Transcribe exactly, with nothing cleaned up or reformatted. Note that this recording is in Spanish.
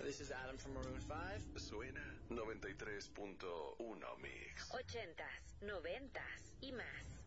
This is Adam from Maroon five. Suena noventa y tres punto uno Mix. Ochentas, noventas y más.